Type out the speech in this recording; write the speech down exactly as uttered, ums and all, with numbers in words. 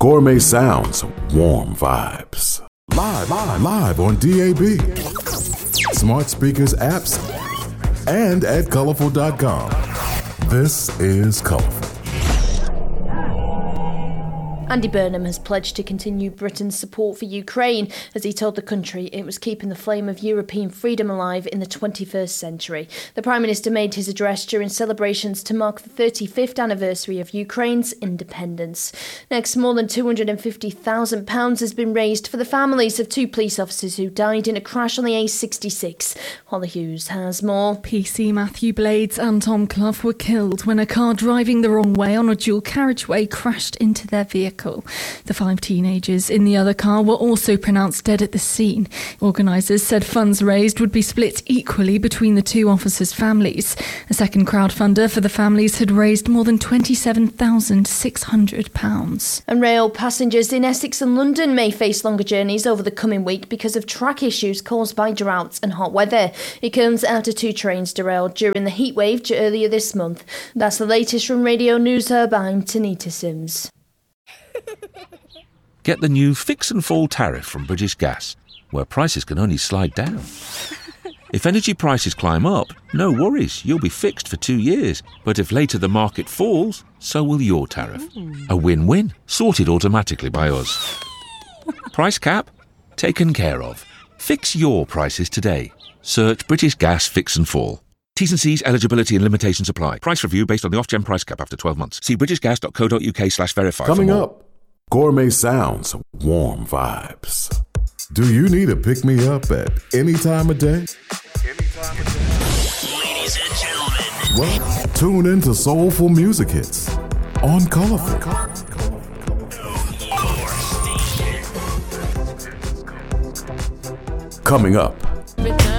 Gourmet sounds, warm vibes. Live, live, live on D A B, smart speakers, apps, and at colorful dot com. This is Colorful. Andy Burnham has pledged to continue Britain's support for Ukraine as he told the country it was keeping the flame of European freedom alive in the twenty-first century. The Prime Minister made his address during celebrations to mark the thirty-fifth anniversary of Ukraine's independence. Next, more than two hundred fifty thousand pounds has been raised for the families of two police officers who died in a crash on the A sixty-six. Holly Hughes has more. P C Matthew Blades and Tom Clough were killed when a car driving the wrong way on a dual carriageway crashed into their vehicle. The five teenagers in the other car were also pronounced dead at the scene. Organisers said funds raised would be split equally between the two officers' families. A second crowdfunder for the families had raised more than twenty-seven thousand six hundred pounds. And rail passengers in Essex and London may face longer journeys over the coming week because of track issues caused by droughts and hot weather. It comes after two trains derailed during the heatwave earlier this month. That's the latest from Radio News Hub. I'm Tanita Sims. Get the new Fix and Fall tariff from British Gas, where prices can only slide down. If energy prices climb up, no worries, you'll be fixed for two years. But if later the market falls, so will your tariff. A win-win, sorted automatically by us. Price cap? Taken care of. Fix your prices today. Search British Gas Fix and Fall. T's and C's, eligibility and limitations apply. Price review based on the off-gen price cap after twelve months. See britishgas.co.uk slash verify. Coming up, gourmet sounds, warm vibes. Do you need a pick-me-up at any time of day? Any time of day. Ladies and gentlemen. Well, tune in to soulful music hits on Colorful. Coming up.